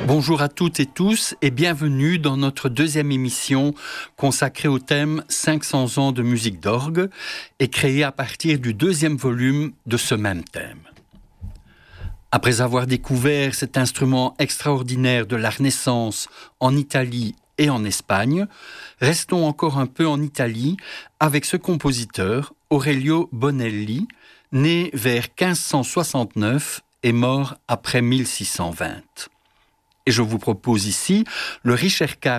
Bonjour à toutes et tous et bienvenue dans notre deuxième émission consacrée au thème 500 ans de musique d'orgue et créée à partir du deuxième volume de ce même thème. Après avoir découvert cet instrument extraordinaire de la Renaissance en Italie et en Espagne, restons encore un peu en Italie avec ce compositeur, Aurelio Bonelli, né vers 1569 et mort après 1620. Et je vous propose ici le Ricercar